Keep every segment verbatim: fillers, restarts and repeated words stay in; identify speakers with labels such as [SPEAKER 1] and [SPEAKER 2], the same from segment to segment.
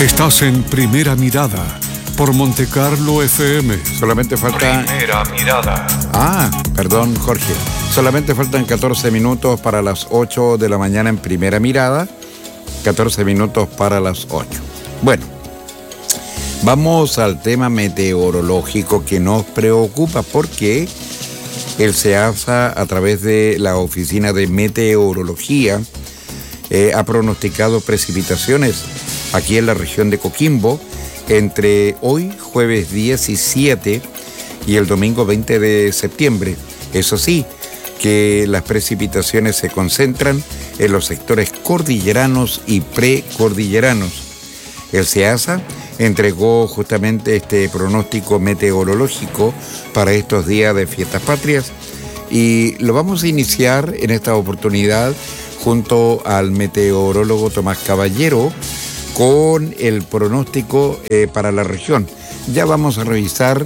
[SPEAKER 1] Estás en Primera Mirada por Montecarlo F M.
[SPEAKER 2] Solamente falta...
[SPEAKER 3] Primera Mirada.
[SPEAKER 2] Ah, perdón, Jorge. Solamente faltan catorce minutos para las ocho de la mañana en Primera Mirada. catorce minutos para las ocho. Bueno, vamos al tema meteorológico que nos preocupa porque el SEASA, a través de la Oficina de Meteorología, eh, ha pronosticado precipitaciones aquí en la región de Coquimbo entre hoy, jueves diecisiete, y el domingo veinte de septiembre. Eso sí, que las precipitaciones se concentran en los sectores cordilleranos y precordilleranos. El SEASA entregó justamente este pronóstico meteorológico para estos días de fiestas patrias y lo vamos a iniciar en esta oportunidad junto al meteorólogo Tomás Caballero con el pronóstico eh, para la región. Ya vamos a revisar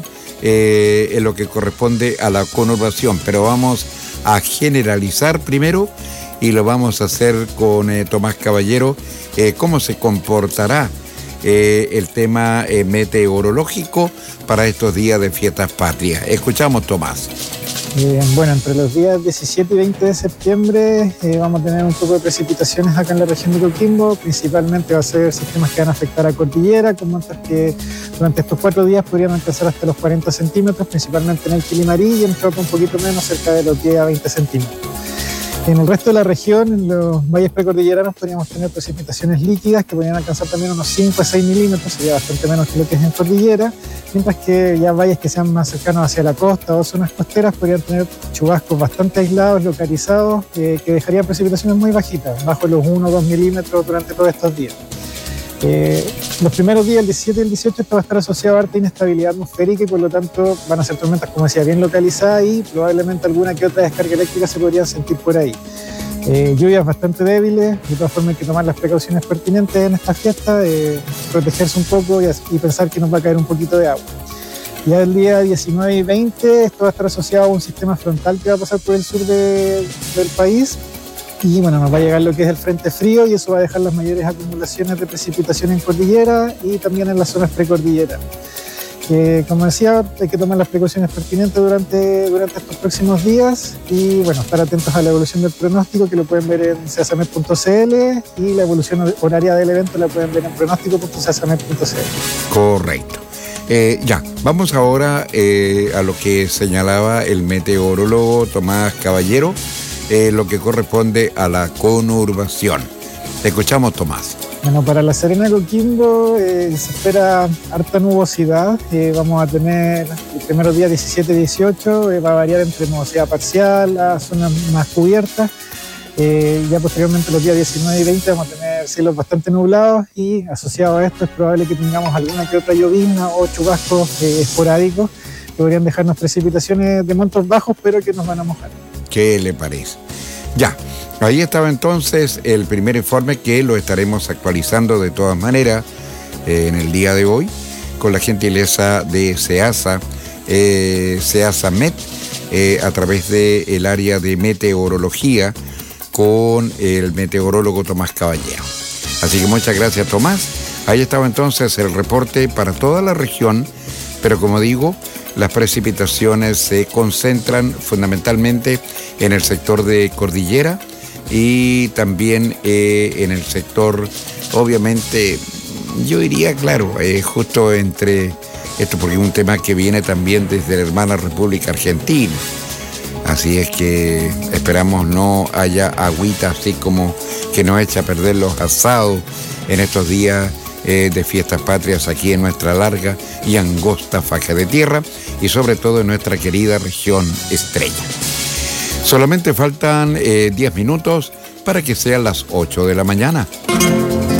[SPEAKER 2] eh, en lo que corresponde a la conurbación, pero vamos a generalizar primero y lo vamos a hacer con eh, Tomás Caballero, eh, cómo se comportará eh, el tema eh, meteorológico para estos días de fiestas patrias. Escuchamos, Tomás.
[SPEAKER 4] Eh, bueno, entre los días diecisiete y veinte de septiembre eh, vamos a tener un poco de precipitaciones acá en la región de Coquimbo. Principalmente va a ser sistemas que van a afectar a cordillera, con montas que durante estos cuatro días podrían alcanzar hasta los cuarenta centímetros, principalmente en el Quilimarí, y en Choco un poquito menos, cerca de los diez a veinte centímetros. En el resto de la región, en los valles precordilleranos, podríamos tener precipitaciones líquidas que podrían alcanzar también unos cinco a seis milímetros, sería bastante menos que lo que es en cordillera, mientras que ya valles que sean más cercanos hacia la costa o zonas costeras podrían tener chubascos bastante aislados, localizados, eh, que dejarían precipitaciones muy bajitas, bajo los uno o dos milímetros durante todos estos días. Eh, los primeros días, el diecisiete y el dieciocho, esto va a estar asociado a harta inestabilidad atmosférica y por lo tanto van a ser tormentas, como decía, bien localizadas y probablemente alguna que otra descarga eléctrica se podrían sentir por ahí. Eh, lluvias bastante débiles, de todas formas hay que tomar las precauciones pertinentes en esta fiesta, eh, protegerse un poco y, y pensar que nos va a caer un poquito de agua. Ya el día diecinueve y veinte esto va a estar asociado a un sistema frontal que va a pasar por el sur de, del país. Y bueno, nos va a llegar lo que es el frente frío y eso va a dejar las mayores acumulaciones de precipitación en cordillera y también en las zonas precordilleras. Eh, como decía, hay que tomar las precauciones pertinentes durante, durante estos próximos días y bueno, estar atentos a la evolución del pronóstico, que lo pueden ver en ceasamet punto c l, y la evolución horaria del evento la pueden ver en pronóstico punto ceasamet punto c l.
[SPEAKER 2] Correcto. Eh, ya, vamos ahora eh, a lo que señalaba el meteorólogo Tomás Caballero, Eh, lo que corresponde a la conurbación. Te escuchamos, Tomás.
[SPEAKER 4] Bueno, para La Serena, Coquimbo, eh, se espera harta nubosidad. Eh, vamos a tener el primer día diecisiete y dieciocho, eh, va a variar entre nubosidad parcial a zonas más cubiertas. Eh, ya posteriormente los días diecinueve y veinte vamos a tener cielos bastante nublados y asociado a esto es probable que tengamos alguna que otra llovizna o chubascos eh, esporádicos que podrían dejarnos precipitaciones de montos bajos pero que nos van a mojar.
[SPEAKER 2] ¿Qué le parece? Ya, ahí estaba entonces el primer informe que lo estaremos actualizando de todas maneras eh, en el día de hoy con la gentileza de SEASA, eh, SEASAmet, eh, a través del área de meteorología con el meteorólogo Tomás Caballero. Así que muchas gracias, Tomás. Ahí estaba entonces el reporte para toda la región, pero como digo, las precipitaciones se concentran fundamentalmente en el sector de cordillera y también eh, en el sector, obviamente, yo diría, claro, eh, justo entre esto, porque es un tema que viene también desde la hermana República Argentina. Así es que esperamos no haya agüita así como que nos echa a perder los asados en estos días eh, de fiestas patrias aquí en nuestra larga y angosta faja de tierra y sobre todo en nuestra querida región Estrella. Solamente faltan eh, diez minutos para que sean las ocho de la mañana.